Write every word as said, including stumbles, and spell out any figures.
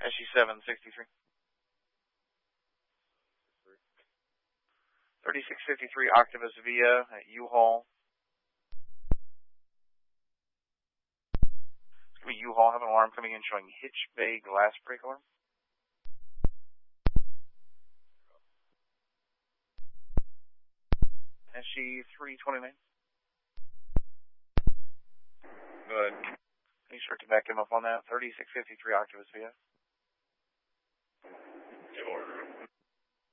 S G seven sixty-three. thirty-six fifty-three Octavus Via at U-Haul. It's going to be U-Haul. Have an alarm coming in showing hitch bay glass break alarm. S G three twenty-nine. Go ahead. Can you start to back him up on that? thirty-six fifty-three Octavus Via.